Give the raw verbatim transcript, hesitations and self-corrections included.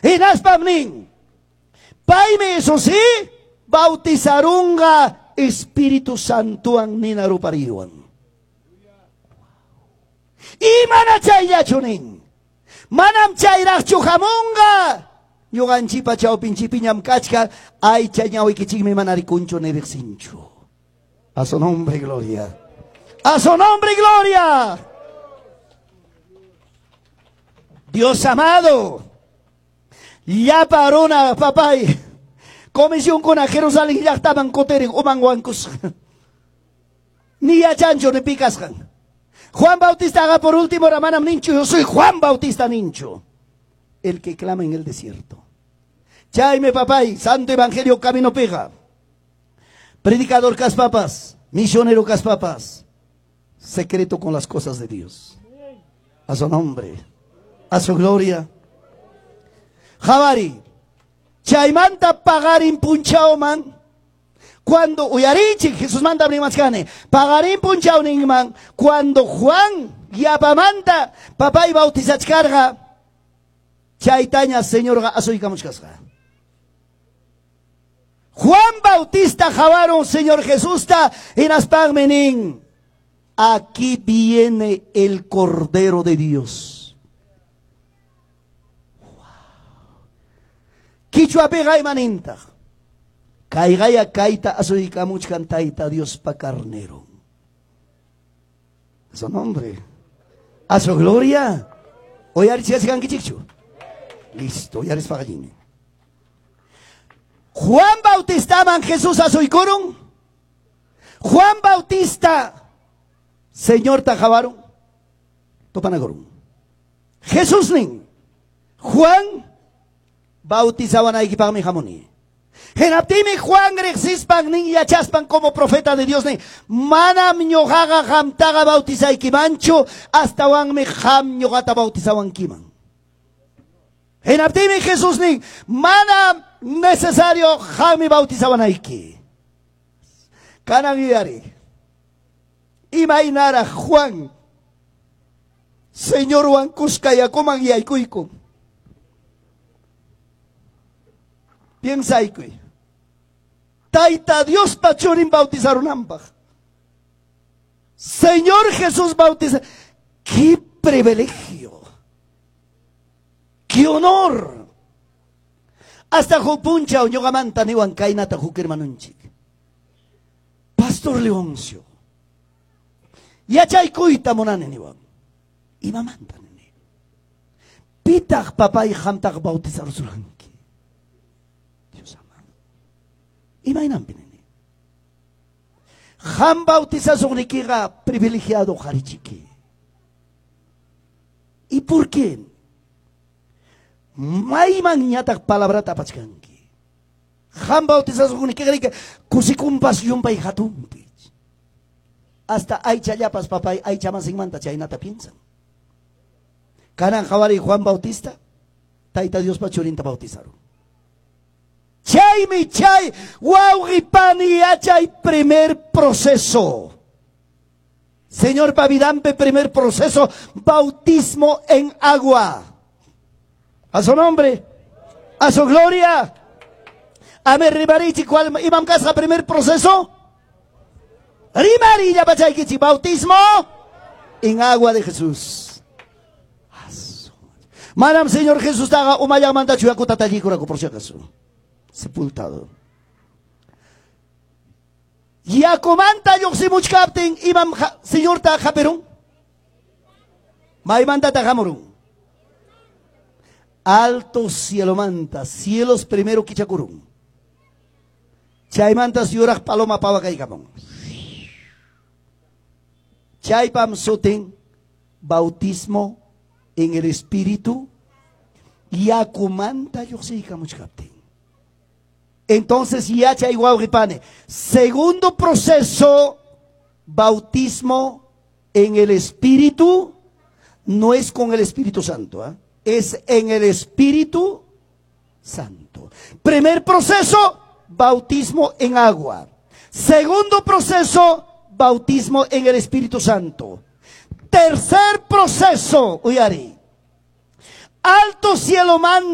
Hinaspamnin. Paime eso sí, bautizarunga Espíritu Santo ang ninarupariwan. Imana chay yachunin. Manam chay rakchu hamunga. Yugan chipa chao pinchi piñam kachka. Ay chañawi kichigme manarikuncho nereksincho. A su nombre gloria. A su nombre gloria. Dios amado. Ya parona papay. Comisión con a Jerusalén ya estaban coteren umanguancos. Ni a chancho ni picascan. Juan Bautista haga por último ramanam nincho. Yo soy Juan Bautista nincho. El que clama en el desierto. Chaime papay. Santo Evangelio camino pega. Predicador caspapas. Misionero caspapas. Secreto con las cosas de Dios. A su nombre. A su gloria. Javari, chaimanta pagarin punchao man. Cuando uyarichi, Jesús manda abrir mascane. Pagarin punchao ningman. Cuando Juan yapamanta, papá y bautizachkarga. Chaitaña, señor, asoikamuchkasga. Juan Bautista javaron, Señor Jesús, ta en aspagmenin. Aquí viene el Cordero de Dios. Kichwa pegay maninta. Kaigaya kaita asoikamuch cantaita Dios pa carnero. A su nombre. A su gloria. Oyaris ya sigan kichichu. Listo, oyaris pagallini. Juan Bautista man Jesús asoikoron. Juan Bautista. Señor tajabaron. Topanagorun. Jesús nin. Juan bautizaban a equipar mi jamoni. Genaptimi Juan Grexispan ni yachaspan como profeta de Dios ni. Manam ñojaga jamtaga bautiza equimancho hasta wan me jam ñogata bautizaban kiman. Genaptimi Jesús ni. Manam necesario jami bautizaban a iki. Canavillari. Imaginara Juan. Señor Juan Cuscaya coman y aikuikum. Piensa ahí, Taita Dios pachorin bautizaron ambas. Señor Jesús bautiza. ¡Qué privilegio! ¡Qué honor! Hasta Jopuncha o Yogamanta ni Huancainata Jukirmanunchik. Pastor Leoncio. Yachaykuita monane ni Juan. Y mamanta nene. Pitach papá y hamtach bautizar sulan. Imagínate, Ham bautiza sonikiga privilegiado jarichique. ¿Y por qué? Maiman ñatak palabra tapachkanki. Ham bautiza sonikiga kusikumpas yumpay hatumpi. Hasta ay chayapas papay ay chamas manta chaynata piensan. Kanan Javari Juan Bautista, taita Dios pachurinta bautizaron. Chay mi chay, wow ripani chay primer proceso. Señor Pavidampe, primer proceso, bautismo en agua. A su nombre, a su gloria. Amer Ribarichi, ¿cuál imam casa primer proceso? Rimarilla Pachaykichi, bautismo en agua de Jesús. Manam Señor Jesús taga umaya manda chuyakuta tallicuraco por si acaso. Sepultado. Yakomanta yoximuch captain imam Señor ta japerun. Maimanta ta jamorun. Alto cielo manta, cielos primero kichakurun. Chaimanta siurak paloma pawa kaikamon. Chaipam soten bautismo en el Espíritu. Yakomanta yoximuch captain. Entonces, ya chaiguauripane. Segundo proceso, bautismo en el Espíritu. No es con el Espíritu Santo, ¿eh? Es en el Espíritu Santo. Primer proceso, bautismo en agua. Segundo proceso, bautismo en el Espíritu Santo. Tercer proceso, uyari. Alto cielo manda.